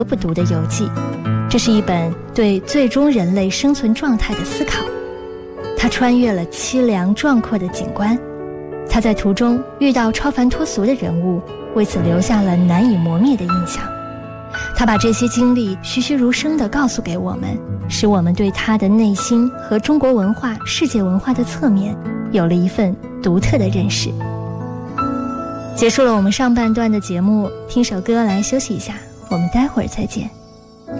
不读的游记，这是一本对最终人类生存状态的思考。他穿越了凄凉壮阔的景观，他在途中遇到超凡脱俗的人物，为此留下了难以磨灭的印象。他把这些经历栩栩如生地告诉给我们，使我们对他的内心和中国文化、世界文化的侧面有了一份独特的认识。结束了我们上半段的节目，听首歌来休息一下，我们待会儿再见。